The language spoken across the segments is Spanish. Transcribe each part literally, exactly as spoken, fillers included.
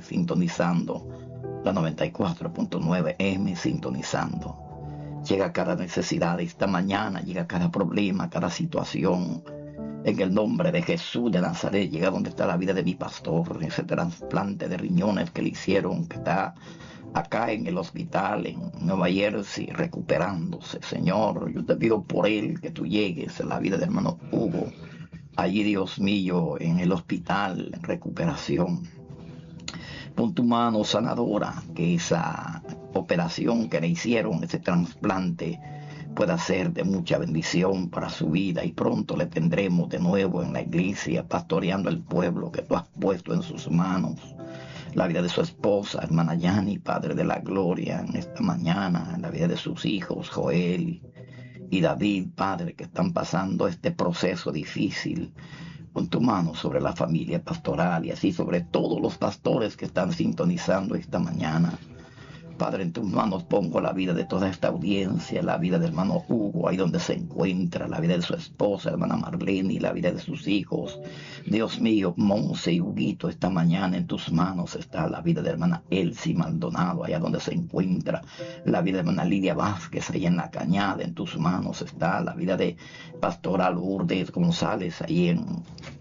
sintonizando la noventa y cuatro punto nueve M, sintonizando. Llega cada necesidad esta mañana, llega cada problema, cada situación. En el nombre de Jesús de Nazaret, llega donde está la vida de mi pastor, ese trasplante de riñones que le hicieron, que está acá en el hospital en Nueva Jersey, recuperándose. Señor, yo te pido por él que tú llegues a la vida del hermano Hugo, allí, Dios mío, en el hospital, en recuperación. Pon tu mano sanadora, que esa operación que le hicieron, ese trasplante, pueda ser de mucha bendición para su vida, y pronto le tendremos de nuevo en la iglesia, pastoreando el pueblo que tú has puesto en sus manos. La vida de su esposa, hermana Yani, Padre de la Gloria, en esta mañana, en la vida de sus hijos, Joel y David, Padre, que están pasando este proceso difícil. Pon tu mano sobre la familia pastoral y así sobre todos los pastores que están sintonizando esta mañana. Padre, en tus manos pongo la vida de toda esta audiencia, la vida del hermano Hugo, ahí donde se encuentra, la vida de su esposa, hermana Marlene, y la vida de sus hijos. Dios mío, Monse y Huguito, esta mañana en tus manos está la vida de hermana Elsie Maldonado, allá donde se encuentra, la vida de hermana Lidia Vázquez, allá en la Cañada, en tus manos está la vida de pastora Lourdes González, ahí en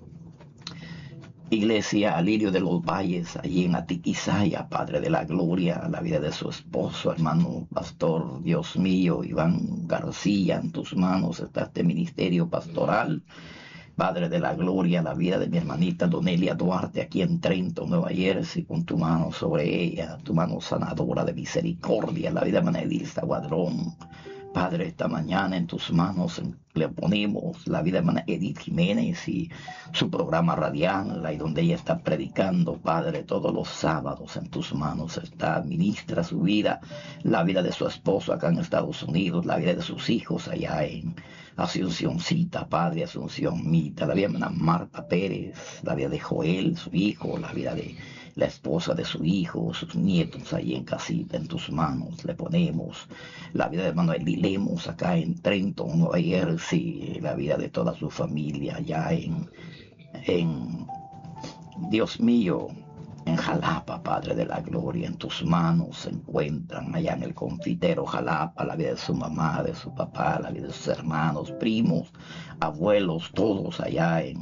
Iglesia Alirio de los Valles, allí en Atiquizaya, Padre de la Gloria, la vida de su esposo, hermano pastor, Dios mío, Iván García, en tus manos está este ministerio pastoral, Padre de la Gloria, la vida de mi hermanita Donelia Duarte, aquí en Trenton, Nueva Jersey, con tu mano sobre ella, tu mano sanadora de misericordia, la vida de hermana Edilza Guadrón. Padre, esta mañana en tus manos le ponemos la vida de hermana Edith Jiménez y su programa radial, ahí donde ella está predicando, Padre, todos los sábados. En tus manos está, ministra su vida, la vida de su esposo acá en Estados Unidos, la vida de sus hijos allá en Asuncióncita, Padre, Asunción Mita, la vida de hermana Marta Pérez, la vida de Joel, su hijo, la vida de la esposa de su hijo, sus nietos ahí en casita. En tus manos le ponemos la vida de hermano Eli Lemos acá en Trenton, Nueva Jersey, la vida de toda su familia allá en, en Dios mío, en Jalapa, Padre de la Gloria. En tus manos se encuentran allá en el confitero Jalapa, la vida de su mamá, de su papá, la vida de sus hermanos, primos, abuelos, todos allá en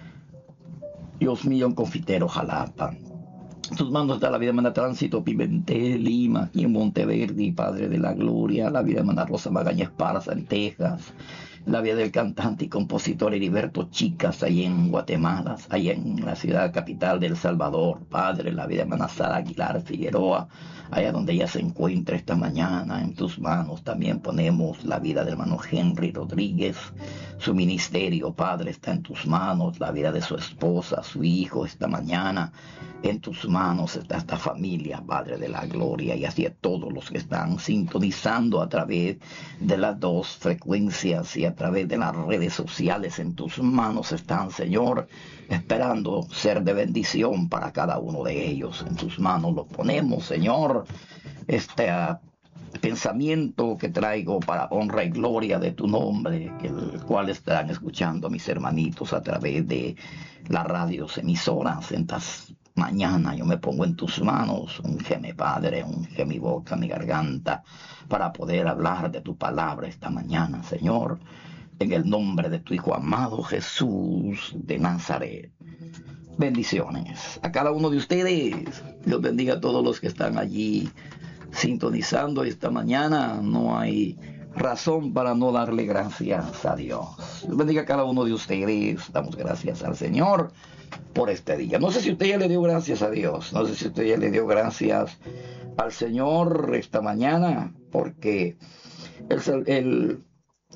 Dios mío, en confitero Jalapa. En tus manos está la vida de hermana Tránsito Pimentel, Lima, aquí en Monteverde, Padre de la Gloria, la vida de hermana Rosa Magaña Esparza en Texas, la vida del cantante y compositor Heriberto Chicas, ahí en Guatemala, ahí en la ciudad capital de El Salvador, Padre, la vida de hermana Sara Aguilar Figueroa, allá donde ella se encuentra esta mañana. En tus manos también ponemos la vida del hermano Henry Rodríguez, su ministerio, Padre, está en tus manos, la vida de su esposa, su hijo esta mañana. En tus manos está esta familia, Padre de la Gloria, y así a todos los que están sintonizando a través de las dos frecuencias y a través de las redes sociales. En tus manos están, Señor, esperando ser de bendición para cada uno de ellos. En tus manos lo ponemos, Señor, este uh, pensamiento que traigo para honra y gloria de tu nombre, que el cual estarán escuchando mis hermanitos a través de las radios emisoras. En estas mañana yo me pongo en tus manos, ungeme, Padre, unge mi boca, mi garganta, para poder hablar de tu palabra esta mañana, Señor, en el nombre de tu Hijo amado Jesús de Nazaret. Bendiciones a cada uno de ustedes. Dios bendiga a todos los que están allí sintonizando esta mañana. No hay razón para no darle gracias a Dios. Dios bendiga a cada uno de ustedes. Damos gracias al Señor por este día. No sé si usted ya le dio gracias a Dios, no sé si usted ya le dio gracias al Señor esta mañana, porque el, el,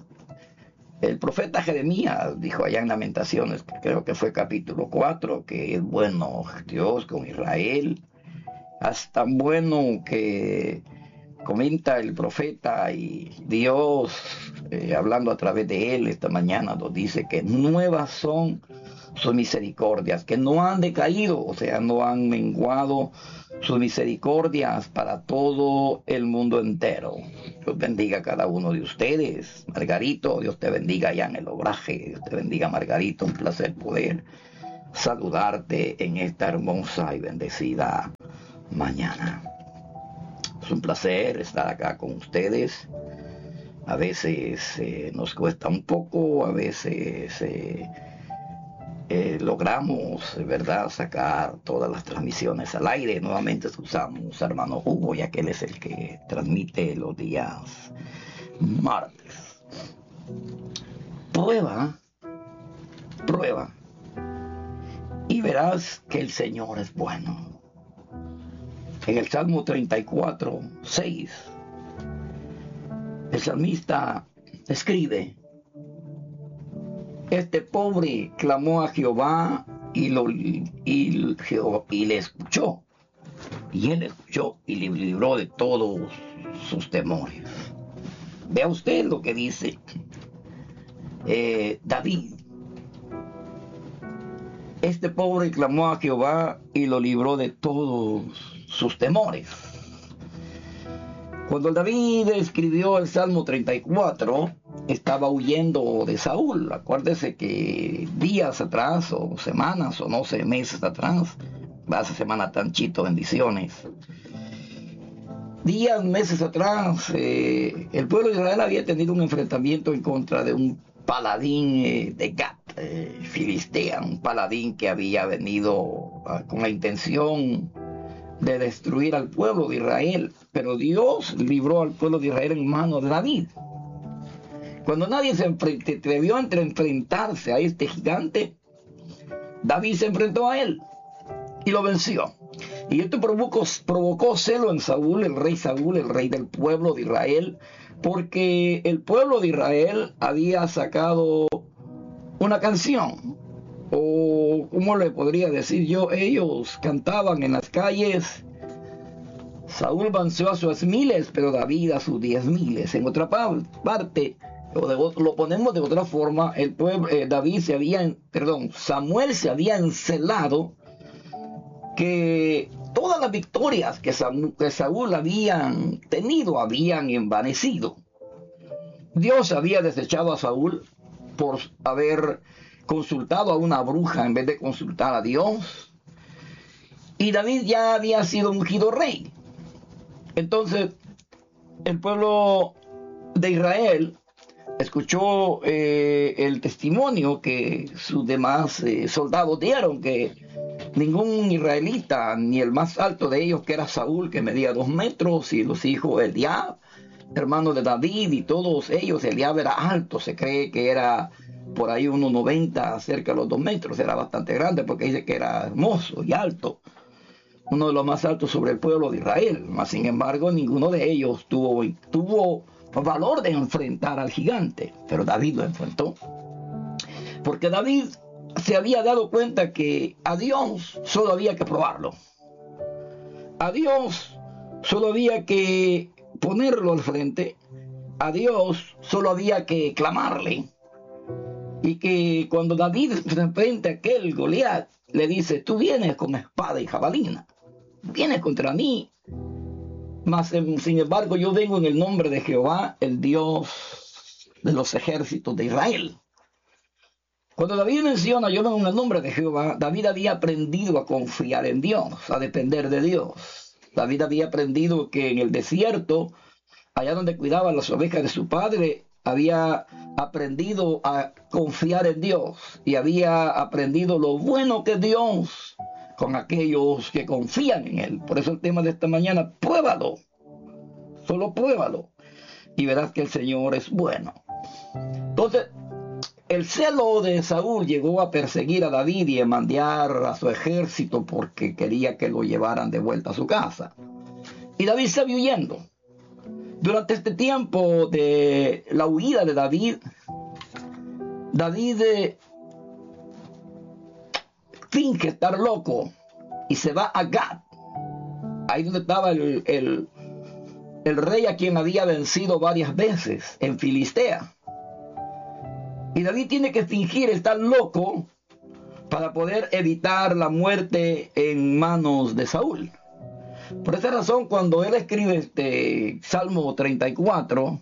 el profeta Jeremías dijo allá en Lamentaciones, que creo que fue capítulo cuatro, que es bueno Dios con Israel. Es tan bueno que comenta el profeta, y Dios, eh, hablando a través de él esta mañana, nos dice que nuevas son sus misericordias, que no han decaído, o sea, no han menguado sus misericordias para todo el mundo entero. Dios bendiga a cada uno de ustedes. Margarito, Dios te bendiga allá en el obraje. Dios te bendiga, Margarito, un placer poder saludarte en esta hermosa y bendecida mañana. Es un placer estar acá con ustedes. A veces eh, nos cuesta un poco, a veces eh, eh, logramos, ¿verdad?, sacar todas las transmisiones al aire. Nuevamente usamos a hermano Hugo, ya que él es el que transmite los días martes. Prueba, prueba, y verás que el Señor es bueno. En el Salmo treinta y cuatro, seis, el salmista escribe: este pobre clamó a Jehová y, lo, y, Jehová, y le escuchó, y él escuchó y le libró de todos sus temores. Vea usted lo que dice eh, David. Este pobre clamó a Jehová y lo libró de todos sus temores. Cuando David escribió el Salmo treinta y cuatro, estaba huyendo de Saúl. Acuérdese que días atrás, o semanas, o no sé, meses atrás, hace semana tanchito, bendiciones. Días, meses atrás, eh, el pueblo de Israel había tenido un enfrentamiento en contra de un paladín eh, de Gat, eh, Filistea, un paladín que había venido ah, con la intención de destruir al pueblo de Israel, pero Dios libró al pueblo de Israel en manos de David. Cuando nadie se atrevió a enfrentarse a este gigante, David se enfrentó a él y lo venció. Y esto provocó, provocó celo en Saúl, el rey Saúl, el rey del pueblo de Israel, porque el pueblo de Israel había sacado una canción, o ¿cómo le podría decir yo? Ellos cantaban en las calles: Saúl venció a sus miles, pero David a sus diez miles. En otra parte, o de, lo ponemos de otra forma, el pueblo, eh, David se había, perdón, Samuel se había encelado que todas las victorias que Saúl, que Saúl habían tenido habían envanecido. Dios había desechado a Saúl por haber consultado a una bruja en vez de consultar a Dios. Y David ya había sido ungido rey. Entonces, el pueblo de Israel escuchó eh, el testimonio que sus demás eh, soldados dieron, que ningún israelita, ni el más alto de ellos, que era Saúl, que medía dos metros, y los hijos de Eliab, hermano de David, y todos ellos, Eliab era alto, se cree que era por ahí uno noventa, cerca de los dos metros, era bastante grande, porque dice que era hermoso y alto, uno de los más altos sobre el pueblo de Israel. Mas sin embargo, ninguno de ellos tuvo, tuvo valor de enfrentar al gigante, pero David lo enfrentó, porque David se había dado cuenta que a Dios solo había que probarlo, a Dios solo había que ponerlo al frente, a Dios solo había que clamarle, y que cuando David se enfrenta a aquel Goliat, le dice: tú vienes con espada y jabalina, vienes contra mí, mas sin embargo yo vengo en el nombre de Jehová, el Dios de los ejércitos de Israel. Cuando David menciona yo vengo en el nombre de Jehová, David había aprendido a confiar en Dios, a depender de Dios. David había aprendido que en el desierto, allá donde cuidaba las ovejas de su padre, había aprendido a confiar en Dios y había aprendido lo bueno que Dios con aquellos que confían en Él. Por eso el tema de esta mañana: pruébalo, solo pruébalo y verás que el Señor es bueno. Entonces, el celo de Saúl llegó a perseguir a David y a mandar a su ejército porque quería que lo llevaran de vuelta a su casa. Y David se vio huyendo. Durante este tiempo de la huida de David, David eh, finge estar loco y se va a Gat, ahí donde estaba el, el, el rey a quien había vencido varias veces en Filistea. Y David tiene que fingir estar loco para poder evitar la muerte en manos de Saúl. Por esa razón, cuando él escribe este Salmo treinta y cuatro,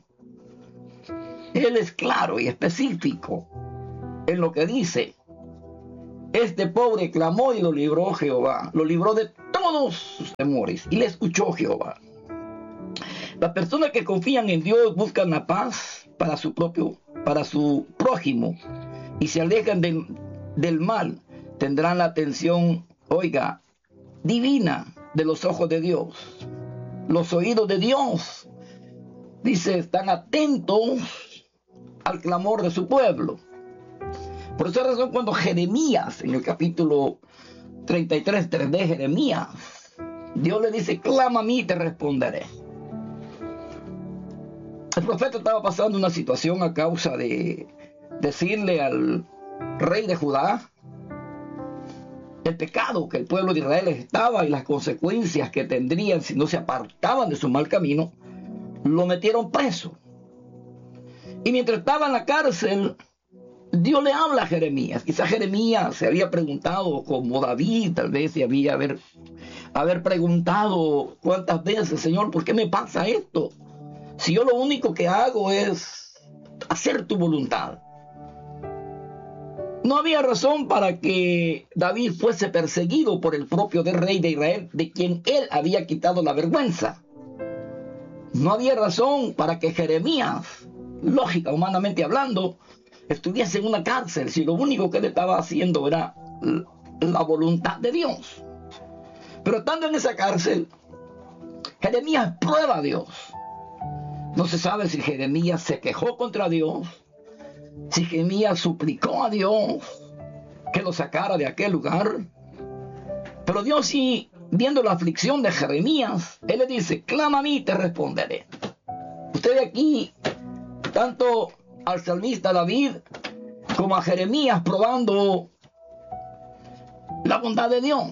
él es claro y específico en lo que dice. Este pobre clamó y lo libró Jehová. Lo libró de todos sus temores y le escuchó Jehová. Las personas que confían en Dios buscan la paz para su propio, para su prójimo, y se alejan de, del mal. Tendrán la atención, oiga, divina de los ojos de Dios. Los oídos de Dios, dice, están atentos al clamor de su pueblo. Por esa razón, cuando Jeremías, en el capítulo treinta y tres, tres de Jeremías, Dios le dice, clama a mí y te responderé. El profeta estaba pasando una situación a causa de decirle al rey de Judá el pecado que el pueblo de Israel estaba y las consecuencias que tendrían si no se apartaban de su mal camino. Lo metieron preso. Y mientras estaba en la cárcel, Dios le habla a Jeremías. Quizás Jeremías se había preguntado, como David, tal vez se había haber, haber preguntado cuántas veces, Señor, ¿por qué me pasa esto? Si yo lo único que hago es hacer tu voluntad. No había razón para que David fuese perseguido por el propio rey de Israel, de quien él había quitado la vergüenza. No había razón para que Jeremías, lógica, humanamente hablando, estuviese en una cárcel, si lo único que él estaba haciendo era la voluntad de Dios. Pero estando en esa cárcel, Jeremías prueba a Dios. No se sabe si Jeremías se quejó contra Dios, si Jeremías suplicó a Dios que lo sacara de aquel lugar. Pero Dios, sí, viendo la aflicción de Jeremías, Él le dice, clama a mí y te responderé. Usted ve aquí tanto al salmista David como a Jeremías probando la bondad de Dios.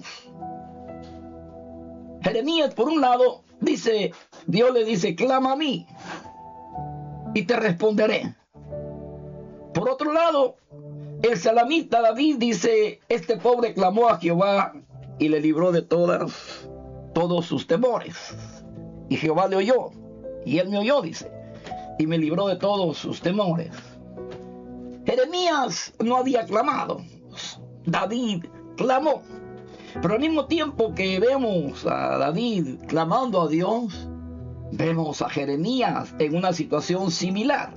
Jeremías, por un lado, dice, Dios le dice, clama a mí y te responderé. Por otro lado, el salmista David dice, este pobre clamó a Jehová y le libró de todas, todos sus temores. Y Jehová le oyó, y él me oyó, dice, y me libró de todos sus temores. Jeremías no había clamado, David clamó. Pero al mismo tiempo que vemos a David clamando a Dios, vemos a Jeremías en una situación similar.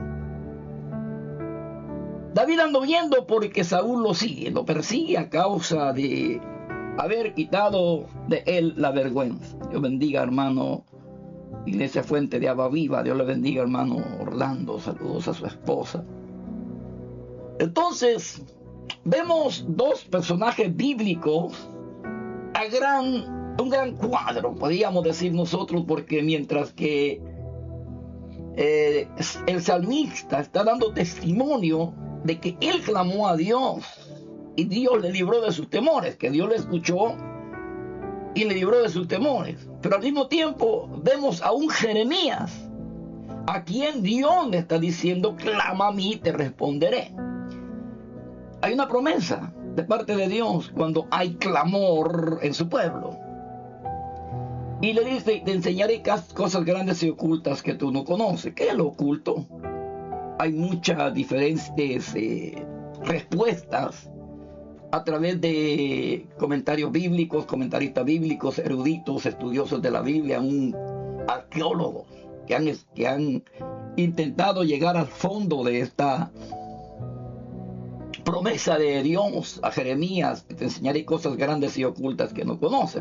David anda huyendo porque Saúl lo sigue, lo persigue a causa de haber quitado de él la vergüenza. Dios bendiga, hermano Iglesia Fuente de Agua Viva. Dios le bendiga, hermano Orlando. Saludos a su esposa. Entonces, vemos dos personajes bíblicos a gran, un gran cuadro, podríamos decir nosotros, porque mientras que eh, el salmista está dando testimonio de que él clamó a Dios y Dios le libró de sus temores, que Dios le escuchó y le libró de sus temores. Pero al mismo tiempo vemos a un Jeremías a quien Dios le está diciendo, clama a mí y te responderé. Hay una promesa de parte de Dios cuando hay clamor en su pueblo. Y le dice, te enseñaré cosas grandes y ocultas que tú no conoces. ¿Qué es lo oculto? Hay muchas diferentes eh, respuestas a través de comentarios bíblicos, comentaristas bíblicos, eruditos, estudiosos de la Biblia, un arqueólogos que han, que han intentado llegar al fondo de esta promesa de Dios a Jeremías, te enseñaré cosas grandes y ocultas que no conoces.